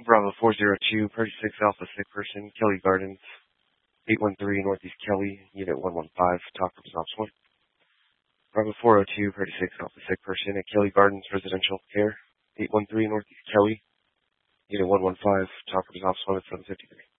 Bravo 402, Purdy 6 Alpha Sick Person, Kelly Gardens, 813 Northeast Kelly, Unit 115, talk from Ops 1. Bravo 402, Purdy 6 Alpha Sick Person at Kelly Gardens Residential Care, 813 Northeast Kelly, Unit 115, talk from Ops 1 at 753.